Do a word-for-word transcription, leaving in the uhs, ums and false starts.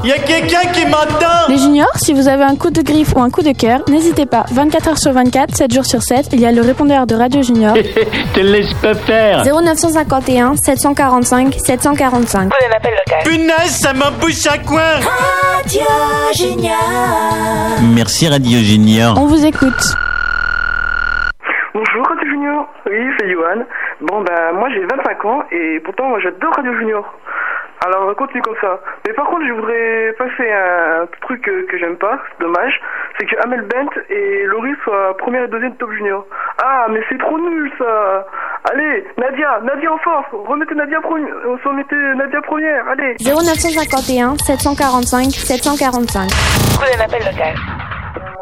y a quelqu'un qui m'entend? Les juniors, si vous avez un coup de griffe ou un coup de cœur, n'hésitez pas. vingt-quatre heures sur vingt-quatre, sept jours sur sept, il y a le répondeur de Radio Junior. Te laisse pas faire. zéro neuf cent cinquante et un sept cent quarante-cinq sept cent quarante-cinq. Prenez un appel local. Punaise, ça m'embouche à coin. Radio Junior. Merci Radio Junior. On vous écoute. Bonjour Radio Junior, oui c'est Johan. Bon ben moi j'ai vingt-cinq ans et pourtant moi j'adore Radio Junior. Alors on continue comme ça. Mais par contre je voudrais passer un truc que, que j'aime pas, c'est dommage, c'est que Amel Bent et Laurie soient première et deuxième Top Junior. Ah mais c'est trop nul ça. Allez Nadia, Nadia en force, remettez Nadia première, remettez Nadia première, allez. zéro neuf cent cinquante et un sept cent quarante-cinq sept cent quarante-cinq. Prenez un appel local.